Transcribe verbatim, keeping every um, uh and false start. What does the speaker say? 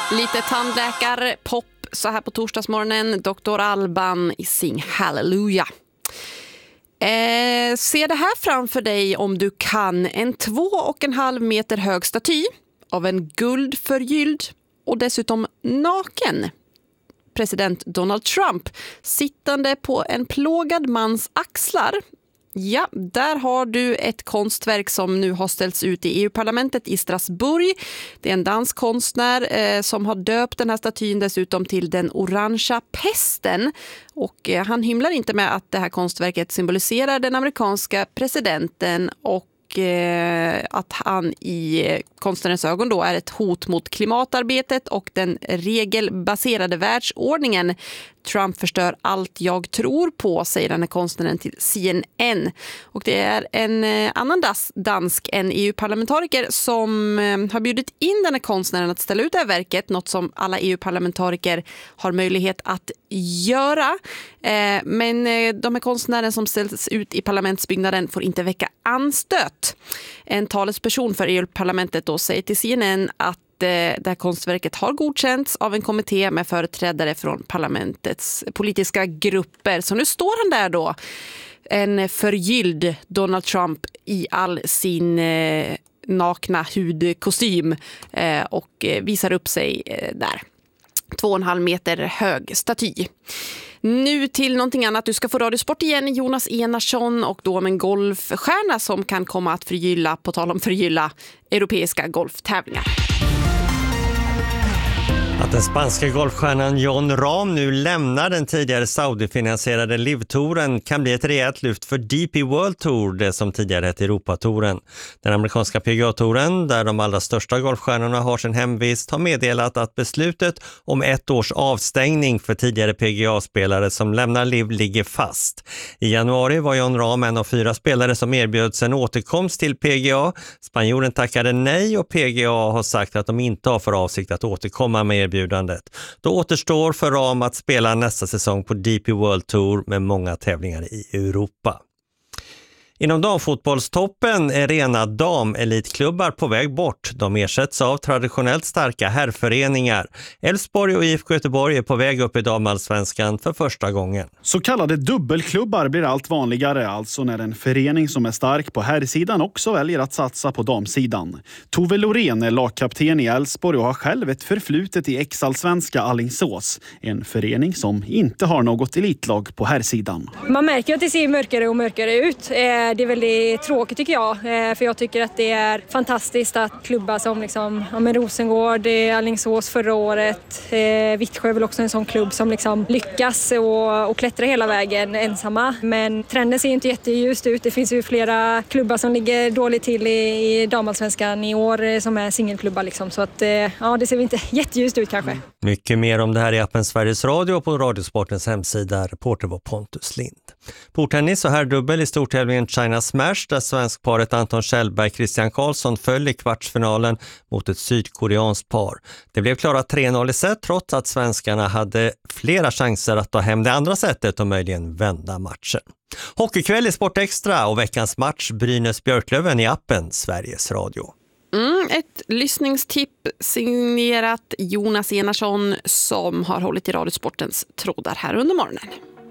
Lite tandläkarpop så här på torsdagsmorgonen. doktor Alban i Sing Hallelujah. Eh, se det här framför dig om du kan. En två och en halv meter hög staty av en guldförgylld och dessutom naken president Donald Trump sittande på en plågad mans axlar. Ja, där har du ett konstverk som nu har ställts ut i E U-parlamentet i Strasbourg. Det är en dansk konstnär eh, som har döpt den här statyn dessutom till den orangea pesten. Och eh, han hymlar inte med att det här konstverket symboliserar den amerikanska presidenten och att han i konstnärens ögon då är ett hot mot klimatarbetet och den regelbaserade världsordningen. Trump förstör allt jag tror på, säger den här konstnären till C N N. Och det är en annan dansk, en E U-parlamentariker som har bjudit in den här konstnären att ställa ut det här verket, något som alla E U-parlamentariker har möjlighet att göra. Men de här konstnären som ställs ut i parlamentsbyggnaden får inte väcka anstöt. En talesperson för E U-parlamentet då säger till C N N att det här konstverket har godkänts av en kommitté med företrädare från parlamentets politiska grupper. Så nu står han där då, en förgylld Donald Trump i all sin eh, nakna hudkostym eh, och visar upp sig eh, där. Två och en halv meter hög staty. Nu till någonting annat. Du ska få radiosport igen, Jonas Enarsson, och då om en golfstjärna som kan komma att förgylla, på tal om förgylla, europeiska golftävlingar. Att den spanska golfstjärnan Jon Rahm nu lämnar den tidigare Saudi-finansierade Live-touren kan bli ett rejält lyft för D P World Tour, det som tidigare hette Europatouren. Den amerikanska P G A-touren, där de allra största golfstjärnorna har sin hemvist, har meddelat att beslutet om ett års avstängning för tidigare P G A-spelare som lämnar Live ligger fast. I januari var Jon Rahm en av fyra spelare som erbjöds en återkomst till P G A. Spanjoren tackade nej och P G A har sagt att de inte har för avsikt att återkomma med erbjudandet. Då återstår för Rahm att spela nästa säsong på D P World Tour med många tävlingar i Europa. Inom damfotbollstoppen är rena damelitklubbar på väg bort. De ersätts av traditionellt starka herrföreningar. Elfsborg och I F K Göteborg är på väg upp i damallsvenskan för första gången. Så kallade dubbelklubbar blir allt vanligare, alltså när en förening som är stark på herrsidan också väljer att satsa på damsidan. Tove Lorén är lagkapten i Elfsborg och har själv ett förflutet i ex-allsvenska Alingsås. En förening som inte har något elitlag på herrsidan. Man märker att det ser mörkare och mörkare ut. Det är väldigt tråkigt tycker jag, för jag tycker att det är fantastiskt att klubbar som liksom, ja, men Rosengård, Alingsås förra året, eh, Vittsjö är väl också en sån klubb som liksom lyckas och, och klättrar hela vägen ensamma. Men trenden ser inte jätteljust ut. Det finns ju flera klubbar som ligger dåligt till i, i damallsvenskan i år som är singelklubbar liksom, så att eh, ja, det ser inte jätteljust ut kanske. Mycket mer om det här i appen Sveriges Radio på Radiosportens hemsida. Reporter var Pontus Lind. Bordtennis och herrdubbel i stortävlingen China Smash, där svenskparet Anton Kjellberg och Christian Karlsson föll i kvartsfinalen mot ett sydkoreanskt par. Det blev klara tre noll i set trots att svenskarna hade flera chanser att ta hem det andra setet och möjligen vända matchen. Hockeykväll i Sport Extra och veckans match Brynäs-Björklöven i appen Sveriges Radio. Mm, ett lyssningstipp signerat Jonas Enarsson som har hållit i Radiosportens trådar här under morgonen.